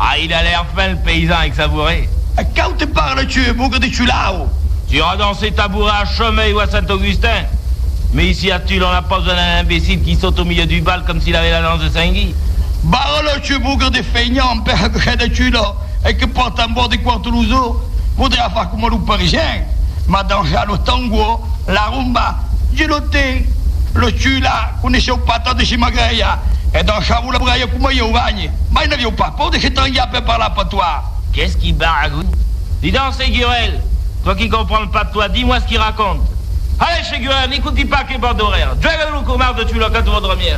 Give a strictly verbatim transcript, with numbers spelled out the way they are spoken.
Ah, il a l'air fin, le paysan, avec sa bourrée. Quand tu parles, tu es bourre de tu là-haut. Tu iras danser ta bourrée à Chaumeil ou à Saint-Augustin. Mais ici à Tulle, on n'a pas besoin d'un imbécile qui saute au milieu du bal comme s'il avait la lance de Saint-Guy. Barre-le, tu es bourre de feignant, père de tu là, et que porte en bord de Quartoluso, voudrait faire comme le parisien. Madame le tango, la rumba, giloté, le tu là, connaissez pas tant de chez Magreia, et dans Chavou la braille comme il y a au bagne. Mais il n'avait pas, pour que t'en y a par là pour toi. Qu'est-ce qui baragouine? Dis donc, c'est Gurel. Toi qui comprends le pas de toi, dis-moi ce qu'il raconte. Allez, chez Gurel, n'écoute pas que les bords d'horaire. Joue le cournard de Tulle quand tu vas dormir.